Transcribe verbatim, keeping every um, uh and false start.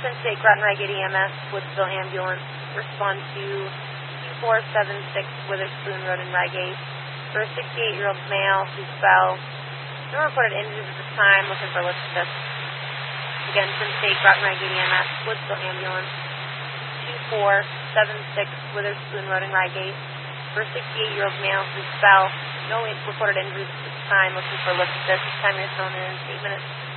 State Groton Ragged E M S, Woodsville Ambulance. Respond to two four seven six Witherspoon Road in Reigate for a sixty-eight-year-old male who fell. No reported injuries at this time. Looking for lift assist. Again, State Groton Ragged E M S, Woodsville Ambulance. two four seven six Witherspoon Road in Reigate for a sixty-eight-year-old male who fell. No reported injuries at this time. Looking for lift assist. Time your phone in eight minutes.